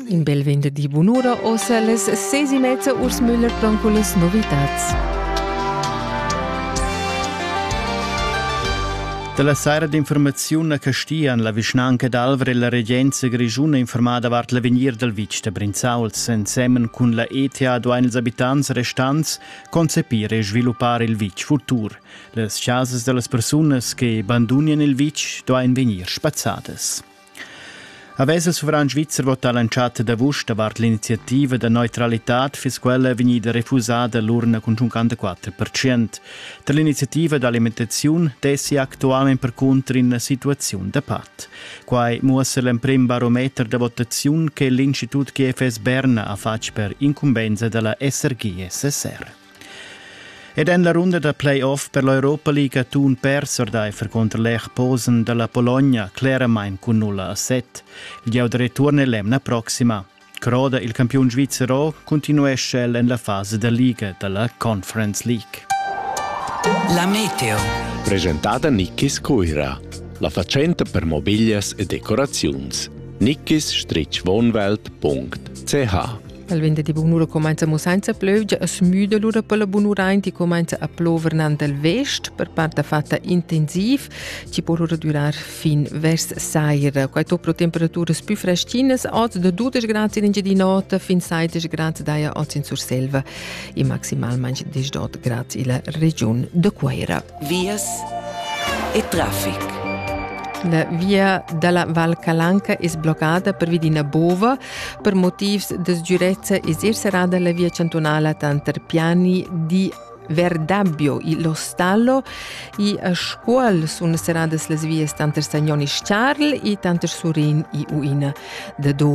In bel venerdì bunura ossa les 6:30 Urs Müller con las novitats. Dalla sera d'informazione a Castian, la vicinanca d'Alver e la Regenza Grigiuna informada vart l'avenir del Vitg de Brinzauls, insieme con la ETA duain els abitants restants concepire e sviluppare il Vitg futur. Les casas de las personas che abbandonano il Vitg duain venir spazzadas. Avesse il sovran svizzer vota lanciata da vusta vart l'iniziativa da neutralitat fiscale venida refusada l'urna con 54%. Per l'iniziativa d'alimentazione dessi attualmente per contro in una situazione da pat. Quai muostra l'emprim barometer da votazione che l'Istitut GFS Berna ha fatto per incumbenza della SRG SSR. Ed en la ronda da play-off per l'Europa League a Thun perser daifer contro l'Ech Posen della Polonia claramente con 0-7. Il dia de ritorno l'emna prossima. Croda il campione svizzero continua a scel in la fase da Liga della Conference League. La meteo. Presentata Nickis Coira. La facenta per mobilias e decorazions. nickis-wohnwelt.ch. Il venerdì bunura comincia senza pioggia, a smüde l'ora per la bunurainti comincia a plover del vest, per parte fatta intensiv, ci può durar fin vers saira. Quai topro temperaturas più freschines, oggi da 12 gradi in di notte, fin 16 gradi daia oggi in Surselva, e maximal manch 18 gradi in la regione de Queira. Vias e traffic. La via della Val Calanca è bloccata per via di una bova per motivi di sicurezza e serrata la via cantonale tanter piani di Verdabbio e lo stallo e a scuola sono serrate le vie tanter Sagnoni Charles e tanter Surin e Uina. Da